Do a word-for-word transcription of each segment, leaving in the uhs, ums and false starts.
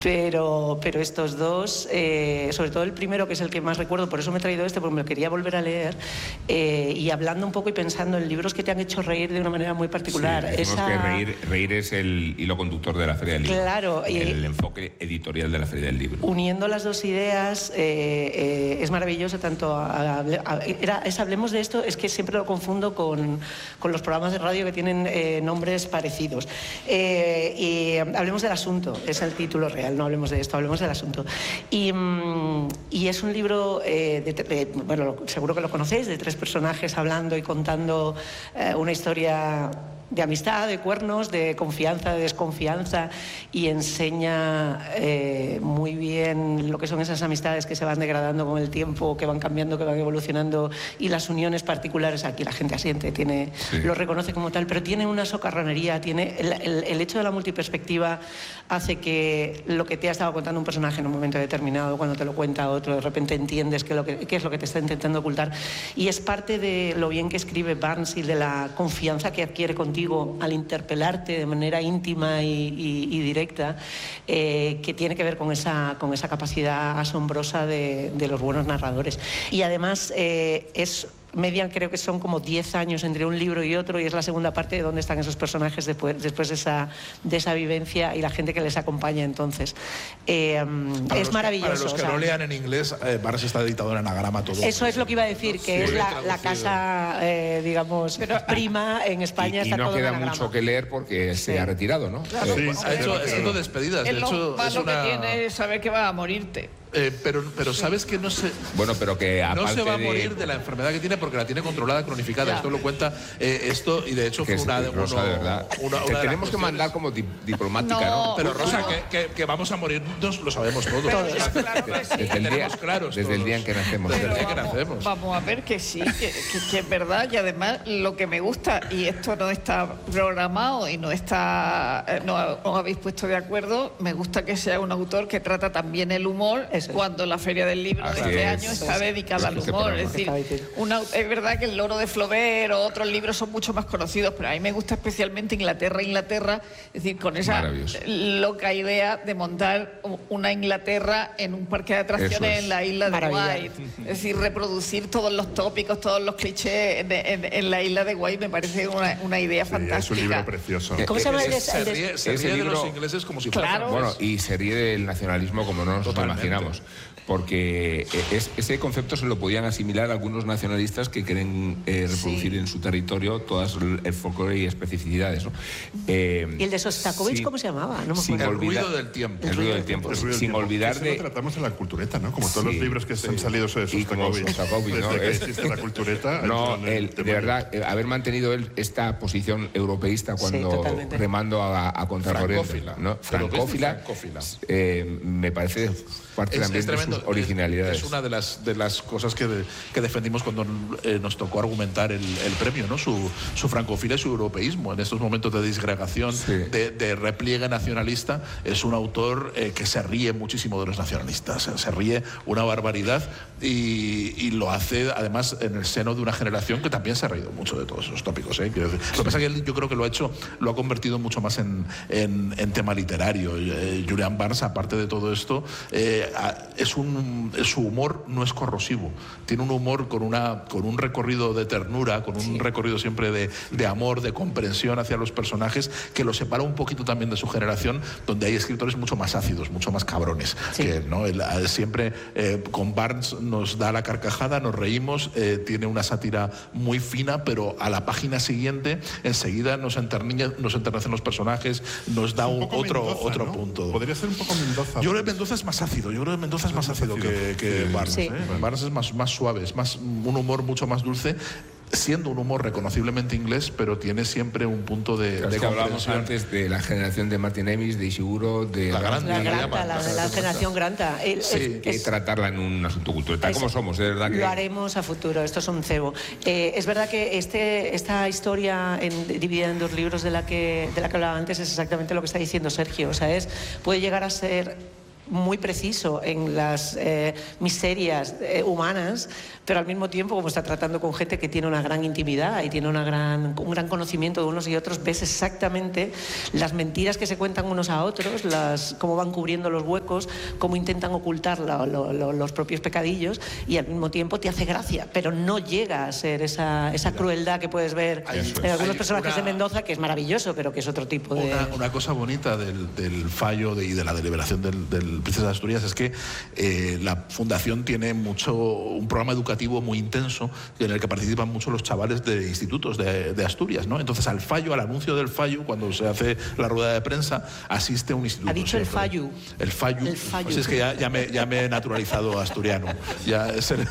Pero, pero estos dos, eh, sobre todo el primero, que es el que más recuerdo, por eso me he traído este, porque me lo quería volver a leer, eh, y hablando un poco y pensando en libros que te han hecho reír de una manera muy particular. Sí, Esa... que reír, reír es el hilo conductor de la Feria del Libro. Claro. El, y... el enfoque editorial de la Feria del Libro. Uniendo las dos ideas, eh, eh, es maravilloso, tanto... A, a, a, era, es, hablemos de esto, es que siempre lo confundo con, con los programas de radio que tienen eh, nombres parecidos. Eh, y hablemos del asunto, es el título real. No hablemos de esto, hablemos del asunto. Y, y es un libro, eh, de, de, bueno, seguro que lo conocéis, de tres personajes hablando y contando eh, una historia de amistad, de cuernos, de confianza, de desconfianza, y enseña eh, muy bien lo que son esas amistades que se van degradando con el tiempo, que van cambiando, que van evolucionando, y las uniones particulares. Aquí la gente asiente, tiene, sí. lo reconoce como tal, pero tiene una socarronería, tiene el, el, el hecho de la multiperspectiva hace que lo que te ha estado contando un personaje en un momento determinado, cuando te lo cuenta otro, de repente entiendes qué, lo que, qué es lo que te está intentando ocultar, y es parte de lo bien que escribe Barnes y de la confianza que adquiere contigo al interpelarte de manera íntima y, y, y directa, eh, que tiene que ver con esa, con esa capacidad asombrosa de, de los buenos narradores. Y además eh, es... median, creo que son como diez años entre un libro y otro, y es la segunda parte de dónde están esos personajes después, después de, esa, de esa vivencia y la gente que les acompaña entonces. Eh, es maravilloso. Que, para los que o sea, no lean en inglés, eh, Barnes está editado en anagrama todo. Eso es lo que iba a decir, que sí, es la, la casa, eh, digamos, pero, prima en España. Y, y está no todo queda en anagrama. Mucho que leer porque sí. se ha retirado, ¿no? Claro, sí, pues, ha hecho, ha hecho despedidas. Es de lo hecho, malo es una... que tiene es saber que vas a morirte. Eh, pero, pero sabes que no se, bueno, pero que no se va a de... morir de la enfermedad que tiene porque la tiene controlada, cronificada. Ya. Esto lo cuenta eh, esto y de hecho que fue una, es, Rosa, uno, de verdad. una, una Te de tenemos que mandar como di diplomática, ¿no? ¿no? Pero Rosa, no. Que, que, que vamos a morirnos lo sabemos todos. Pero, claro que sí. Desde, el día, claros desde el día en que nacemos. Desde el día vamos, que nacemos. Vamos a ver que sí, que, que, que es verdad, y además lo que me gusta, y esto no está programado y no está, no os habéis puesto de acuerdo, me gusta que sea un autor que trata también el humor. Eso cuando la Feria del Libro Así de este es. año está dedicada al humor. Es decir, una, es verdad que El Loro de Flaubert o otros libros son mucho más conocidos, pero a mí me gusta especialmente Inglaterra, Inglaterra, es decir, con esa loca idea de montar una Inglaterra en un parque de atracciones es. en la isla de Maravilla. White. Es decir, reproducir todos los tópicos, todos los clichés en, en, en la isla de White me parece una, una idea sí, fantástica. Es un libro precioso. ¿Cómo se llama el de, se ríe, se ríe de libro, los ingleses como si claro. fueran. Bueno, y se ríe del nacionalismo como no nos Totalmente. imaginamos. Porque es, ese concepto se lo podían asimilar algunos nacionalistas que quieren eh, reproducir sí. en su territorio todas el folclore y especificidades, ¿no? Eh, ¿Y el de Sostakovich sí, cómo se llamaba? No me sin el ruido del tiempo. El ruido del tiempo. El ruido del sin tiempo. olvidar Eso de... lo tratamos en la cultureta, ¿no? Como todos sí, los libros que sí. han salido sobre Sostakovich. Sostakovich, ¿no? Desde que existe la cultureta. No, el, de verdad, eh, haber mantenido él esta posición europeísta cuando sí, remando a, a contracorriente, ¿no? Francófila, francófila eh, me parece parte es, también es tremendo, de sus originalidades. Es, es una de las, de las cosas que, de, que defendimos cuando eh, nos tocó argumentar el, el premio, ¿no? Su, su francofilia y su europeísmo. En estos momentos de disgregación, sí. de, de repliegue nacionalista, es un autor eh, que se ríe muchísimo de los nacionalistas, se, se ríe una barbaridad y, y lo hace además en el seno de una generación que también se ha reído mucho de todos esos tópicos. ¿eh? Lo que pasa es que él, yo creo que lo ha hecho, lo ha convertido mucho más en, en, en tema literario. Eh, Julian Barnes, aparte de todo esto, eh, es un, su humor no es corrosivo, tiene un humor con, una, con un recorrido de ternura, con un sí. recorrido siempre de, de amor, de comprensión hacia los personajes, que lo separa un poquito también de su generación, donde hay escritores mucho más ácidos, mucho más cabrones. Sí. Que, ¿no? Él, siempre eh, con Barnes nos da la carcajada, nos reímos, eh, tiene una sátira muy fina, pero a la página siguiente enseguida nos, enterniña, nos enternecen los personajes, nos da un, un otro, Mendoza, otro ¿no? punto. Podría ser un poco Mendoza. Yo creo que Mendoza es más ácido, yo creo que Mendoza es más ácido que, que sí. Barnes. Sí. ¿eh? Barnes es más, más suave, es más, un humor mucho más dulce, siendo un humor reconociblemente inglés, pero tiene siempre un punto de, claro, de que hablábamos antes de la generación de Martin Amis, de Ishiguro, de la, Granta, la, Granta, la, la, la generación Granta. El, sí, es, que es, tratarla en un asunto cultural, tal como somos, es verdad que... Lo haremos a futuro, esto es un cebo. Eh, es verdad que este, esta historia en, dividida en dos libros de la, que, de la que hablaba antes es exactamente lo que está diciendo Sergio, o sea, es, puede llegar a ser muy preciso en las eh, miserias eh, humanas, pero al mismo tiempo, como está tratando con gente que tiene una gran intimidad y tiene una gran, un gran conocimiento de unos y otros, ves exactamente las mentiras que se cuentan unos a otros, las, cómo van cubriendo los huecos, cómo intentan ocultar lo, lo, lo, los propios pecadillos, y al mismo tiempo te hace gracia, pero no llega a ser esa, esa crueldad que puedes ver en algunos personajes de Mendoza, que es maravilloso, pero que es otro tipo de... Una, una cosa bonita del, del fallo de, y de la deliberación del, del Princesa de Asturias es que eh, la Fundación tiene mucho un programa educativo muy intenso en el que participan mucho los chavales de institutos de, de Asturias, ¿no? Entonces, al fallo, al anuncio del fallo, cuando se hace la rueda de prensa, asiste un instituto. Ha dicho siempre. el fallo. El fallo. El fallo. Pues es que ya, ya, me, ya me he naturalizado asturiano. Ya es el,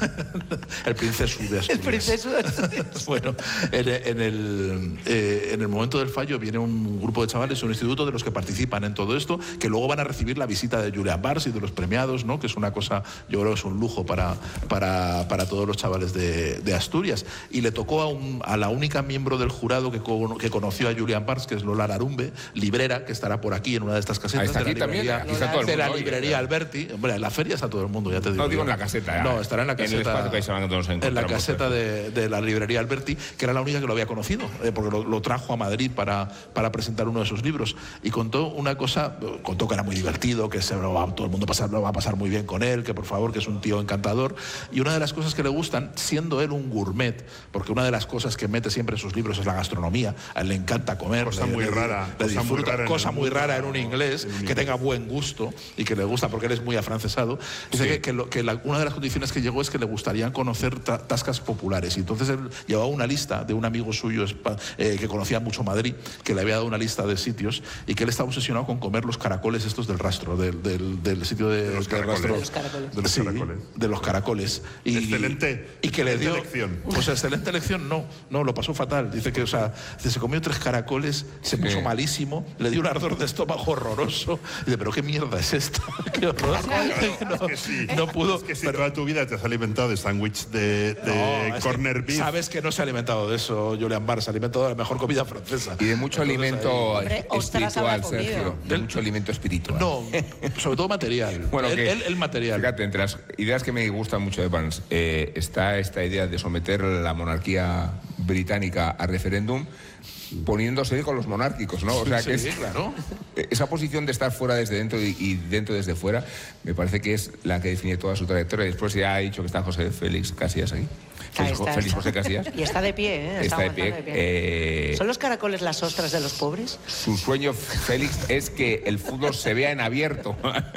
el princeso de Asturias. El princeso de Asturias. Bueno, en, en, el, eh, en el momento del fallo viene un grupo de chavales, un instituto de los que participan en todo esto, que luego van a recibir la visita de Julián Bars y de los premiados, ¿no? Que es una cosa, yo creo que es un lujo para, para, para todos los chavales de, de Asturias. Y le tocó a, un, a la única miembro del jurado que, con, que conoció a Julián Bars, que es Lola Larumbe, librera, que estará por aquí en una de estas casetas. Está de aquí la también, librería, aquí está todo el de mundo, la oye, librería Alberti. Hombre, en la feria está todo el mundo, ya te digo. No digo en la caseta. No, estará en la caseta. En el espacio que ahí se van todos a en la caseta de, de la librería Alberti, que era la única que lo había conocido, eh, porque lo, lo trajo a Madrid para, para presentar uno de sus libros. Y contó una cosa, contó que era muy divertido, que se lo va, todo el mundo pasar, lo va a pasar muy bien con él, que por favor, que es un tío encantador. Y una de las cosas que le gustan, siendo él un gourmet, porque una de las cosas que mete siempre en sus libros es la gastronomía, a él le encanta comer. Cosa le, muy le, rara. Le cosa disfruta, muy rara cosa muy rara en un mundo, inglés, en un que inglés. tenga buen gusto y que le gusta, porque él es muy afrancesado. Dice Sí. que, que, lo, que la, una de las condiciones que llegó es que le gustaría conocer ta, tascas populares. Y entonces él llevaba una lista de un amigo suyo eh, que conocía mucho Madrid, que le había dado una lista de sitios y que él estaba obsesionado con comer los caracoles estos del rastro, del, del, del sitio de, De los del caracoles. rastro. De los caracoles. De los Sí, caracoles. de los caracoles. Y, Excelente. Y que le dio... Excelente elección. Pues excelente elección, no, no, lo pasó fatal. Dice que, o sea, dice, se comió tres caracoles, se puso Sí. malísimo, le dio un ardor de estómago horroroso. Dice, pero qué mierda es esta, qué horror. Claro, no, es que sí. no pudo. Es que si pero- toda tu vida te has alimentado de sándwich de, de No, es corner que beef. sabes que no se ha alimentado de eso, Julián Bar, se ha alimentado de la mejor comida francesa. Y de mucho Entonces, alimento Hombre, ostras habrá espiritual, comido. Sergio. De mucho alimento espiritual. No, sobre todo material. Bueno, el, que, el- el material. Fíjate, entre las ideas que me gustan mucho de Barnes eh, está esta idea de someter la monarquía británica a referéndum poniéndose él con los monárquicos, ¿no? O sea, que Sí, es, claro. esa posición de estar fuera desde dentro y, y dentro desde fuera, me parece que es la que define toda su trayectoria. Después ya ha dicho que está José Félix Casillas aquí. Ahí Félix, está, Félix está. José Casillas. Y está de pie, ¿eh? Está de aguantando pie. Eh, ¿Son los caracoles las ostras de los pobres? Su sueño, Félix, es que el fútbol se vea en abierto.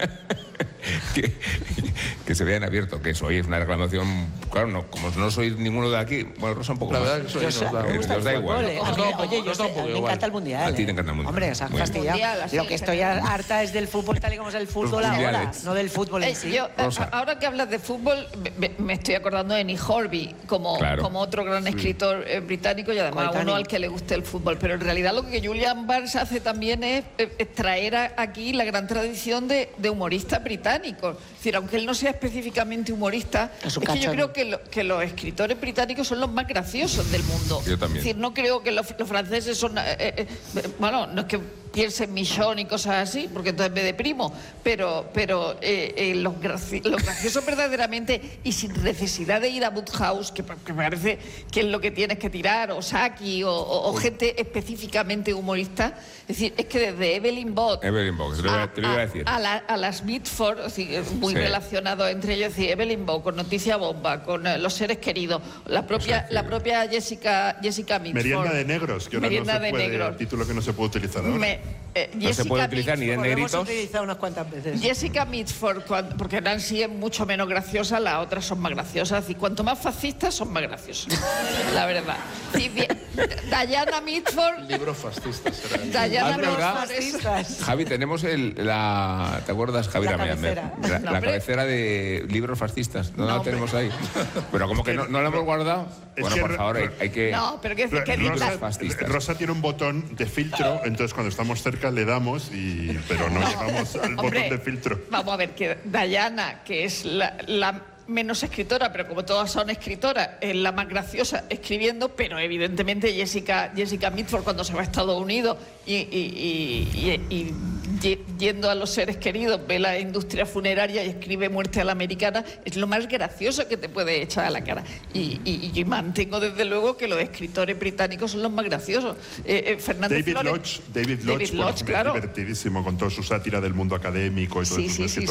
que, que se vea en abierto, que eso hoy es una reclamación. Claro, no, como no soy ninguno de aquí, bueno, Rosa un poco La más. verdad que soy- Yo sé, nos da- me gusta os da el igual. fútbol, ¿eh? Nos A da mí- un poco- Oye, yo nos da un sé, poco a mí me igual. encanta el mundial. A ti te ¿eh? encanta el mundial. Hombre, os han Muy bien. fastidiado. Mundial, así, Lo que estoy general. harta es del fútbol tal y como es el fútbol ahora, mundiales. no del fútbol en Eh, sí. yo, a- Rosa. ahora que hablas de fútbol, me, me estoy acordando de Nick Hornby como, Claro. como otro gran escritor eh, británico y además Coetáneo. uno al que le guste el fútbol. Pero en realidad lo que Julian Barnes hace también es, eh, es traer a- aquí la gran tradición de, de humoristas británicos. Es decir, aunque él no sea específicamente humorista, Es es un que yo cachondo. creo que, lo- que los escritores británicos son los más graciosos del mundo. Yo también. Es decir, no creo que los, los franceses son... eh, eh, eh, bueno, no es que piense en Michon y cosas así, porque entonces me deprimo, pero, pero eh, eh, los, graci- los graciosos verdaderamente y sin necesidad de ir a Woodhouse, que, pa- que me parece que es lo que tienes que tirar, o Saki, o, o- o gente específicamente humorista, es decir, es que desde Evelyn Bott Evelyn Bott, te lo iba- te lo iba a decir. a, la- a las Mitford, es decir, muy Sí. relacionado entre ellos, es decir, Evelyn Bott con Noticia Bomba, con eh, Los Seres Queridos, la propia, O sea, que- la propia Jessica, Jessica Mitford. Merienda de negros, que ahora Merienda no se de puede, negros. título que no se puede utilizar ahora. Me- eh, No se Jessica puede utilizar ni de Mitford- Lo hemos negritos. utilizado unas cuantas veces. Jessica Mitford, cuan- porque Nancy es mucho menos graciosa, las otras son más graciosas. Y cuanto más fascistas, son más graciosas. La verdad. Sí, bien. Diana Mitford. Libros fascistas. era el- Diana Ah, ¿verdad? Mitford es- Fascistas. Javi, tenemos el, la... ¿Te acuerdas, Javi? La me- me- cabecera. La, No, la hombre. cabecera de libros fascistas. No, la No, tenemos ahí. Pero como que no, no la hemos guardado. Es Bueno, que por Ro- favor, hay, Ro- hay que... No, pero que, Ro- que Rosa, la- fascistas. Rosa tiene un botón de filtro, entonces cuando estamos cerca le damos, y, pero no llegamos al Hombre, botón de filtro. Vamos a ver, que Diana, que es la, la menos escritora, pero como todas son escritoras, es la más graciosa escribiendo, pero evidentemente Jessica, Jessica Mitford cuando se va a Estados Unidos y, y- y- y- y yendo a los seres queridos, ve la industria funeraria y escribe muerte a la americana, es lo más gracioso que te puede echar a la cara. Y, y, y mantengo desde luego que los escritores británicos son los más graciosos. Eh, eh, David Lodge, David Lodge, David Lodge, pues, claro. divertidísimo con toda su sátira del mundo académico y todo sí, eso. Sí, es que sí,